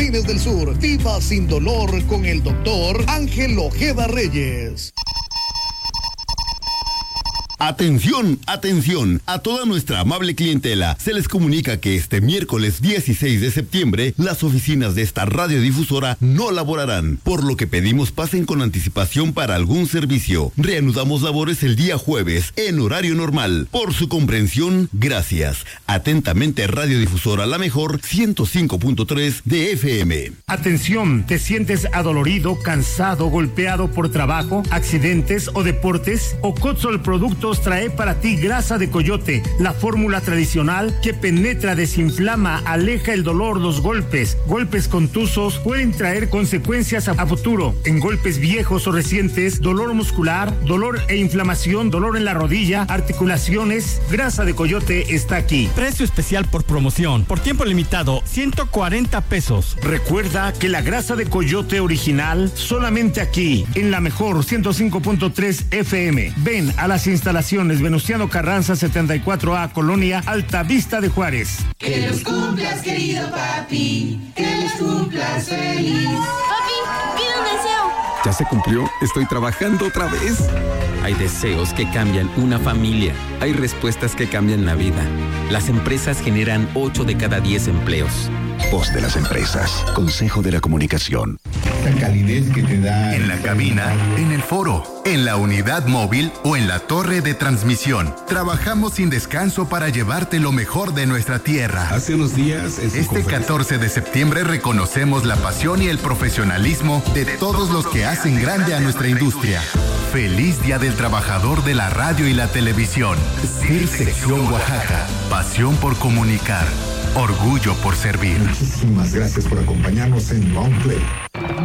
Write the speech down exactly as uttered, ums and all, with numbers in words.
Jardines del Sur. Viva sin dolor con el doctor Ángel Ojeda Reyes. Atención, atención, a toda nuestra amable clientela. Se les comunica que este miércoles dieciséis de septiembre, las oficinas de esta radiodifusora no laborarán, por lo que pedimos pasen con anticipación para algún servicio. Reanudamos labores el día jueves, en horario normal. Por su comprensión, gracias. Atentamente, Radiodifusora La Mejor, ciento cinco punto tres de F M. Atención, ¿te sientes adolorido, cansado, golpeado por trabajo, accidentes o deportes? Ocotzol Productos trae para ti grasa de coyote, la fórmula tradicional que penetra, desinflama, aleja el dolor, los golpes. Golpes contusos pueden traer consecuencias a, a futuro. En golpes viejos o recientes, dolor muscular, dolor e inflamación, dolor en la rodilla, articulaciones, grasa de coyote está aquí. Precio especial por promoción, por tiempo limitado, ciento cuarenta pesos. Recuerda que la grasa de coyote original solamente aquí, en La Mejor ciento cinco punto tres F M. Ven a las instalaciones Venustiano Carranza setenta y cuatro A, Colonia Altavista de Juárez. Que los cumplas, querido papi, que los cumplas feliz. Papi, pide un deseo. ¿Ya se cumplió? Estoy trabajando otra vez. Hay deseos que cambian una familia. Hay respuestas que cambian la vida. Las empresas generan ocho de cada diez empleos. Voz de las empresas. Consejo de la Comunicación. La calidez que te da. En la cabina, en el foro, en la unidad móvil o en la torre de transmisión. Trabajamos sin descanso para llevarte lo mejor de nuestra tierra. Hace unos días. Este catorce de septiembre reconocemos la pasión y el profesionalismo de todos los que hacen grande a nuestra industria. Feliz Día del Trabajador de la Radio y la Televisión. C I R Sección Oaxaca. Pasión por comunicar. Orgullo por servir. Muchísimas gracias por acompañarnos en Long Play.